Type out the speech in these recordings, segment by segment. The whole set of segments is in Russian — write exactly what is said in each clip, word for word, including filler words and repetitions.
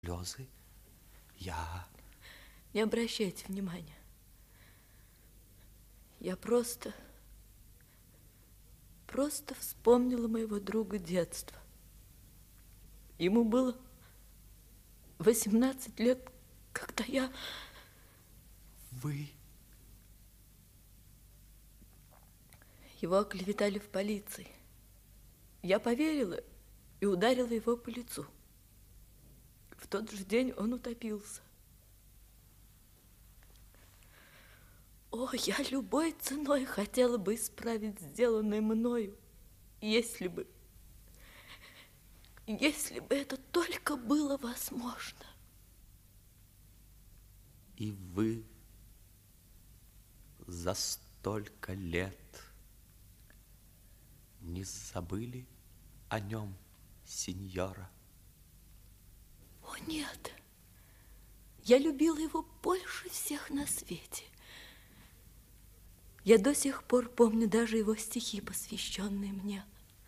слезы. Я... Не обращайте внимания. Я просто... Просто вспомнила моего друга детства. Ему было восемнадцать лет, когда я... Вы... Его оклеветали в полиции. Я поверила и ударила его по лицу. В тот же день он утопился. О, я любой ценой хотела бы исправить сделанное мною, если бы, если бы это только было возможно. И вы за столько лет не забыли о нем, сеньора? О, нет. Я любила его больше всех на свете. Я до сих пор помню даже его стихи, посвященные мне.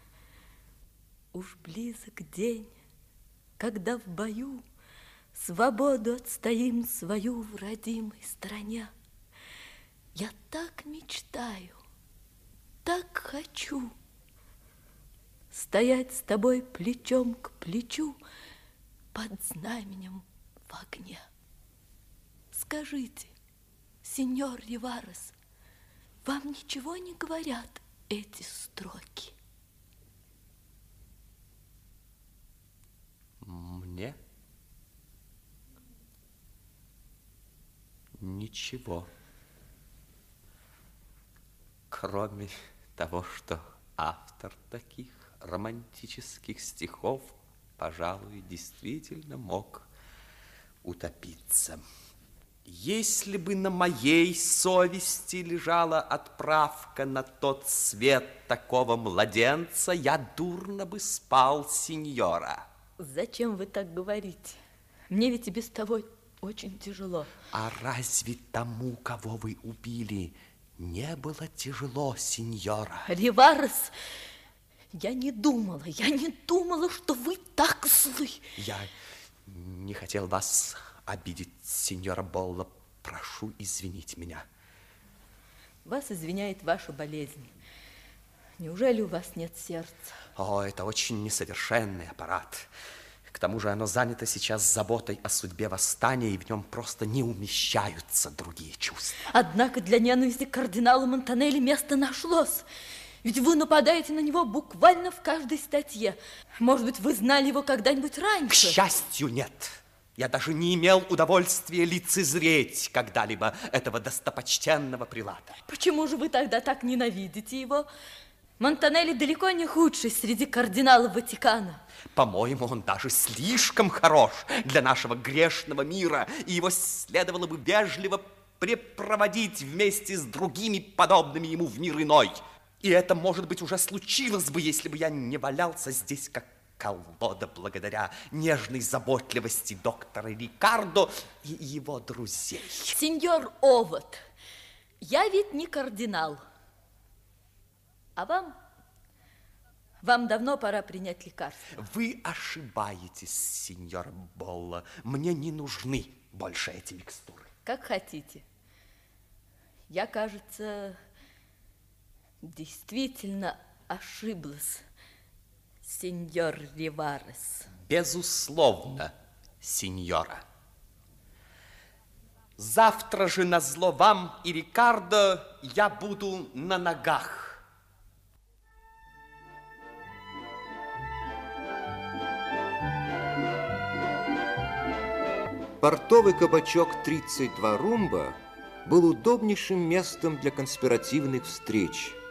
Уж близок день, когда в бою свободу отстоим свою в родимой стране. Я так мечтаю, так хочу стоять с тобой плечом к плечу под знаменем в огне. Скажите, сеньор Риварес, вам ничего не говорят эти строки? Мне? Ничего. Кроме того, что автор таких романтических стихов, пожалуй, действительно мог утопиться. Если бы на моей совести лежала отправка на тот свет такого младенца, я дурно бы спал, сеньора. Зачем вы так говорите? Мне ведь и без того очень тяжело. А разве тому, кого вы убили, не было тяжело, сеньора? Риварес, я не думала, я не думала, что вы так злы. Я не хотел вас обидеть, сеньора Болла. Прошу извинить меня. Вас извиняет ваша болезнь. Неужели у вас нет сердца? О, это очень несовершенный аппарат. К тому же оно занято сейчас заботой о судьбе восстания, и в нем просто не умещаются другие чувства. Однако для ненависти к кардиналу Монтанелли место нашлось. Ведь вы нападаете на него буквально в каждой статье. Может быть, вы знали его когда-нибудь раньше? К счастью, нет. Я даже не имел удовольствия лицезреть когда-либо этого достопочтенного прилата. Почему же вы тогда так ненавидите его? Монтанелли далеко не худший среди кардиналов Ватикана. По-моему, он даже слишком хорош для нашего грешного мира, и его следовало бы вежливо препроводить вместе с другими подобными ему в мир иной. И это, может быть, уже случилось бы, если бы я не валялся здесь, как колода, благодаря нежной заботливости доктора Рикардо и его друзей. Сеньор Овод, я ведь не кардинал. А вам, вам давно пора принять лекарство. Вы ошибаетесь, сеньор Болла. Мне не нужны больше эти микстуры. Как хотите. Я, кажется, действительно ошиблась, сеньор Риварес. Безусловно, сеньора. Завтра же назло вам и Рикардо я буду на ногах. Портовый кабачок тридцать два румба был удобнейшим местом для конспиративных встреч.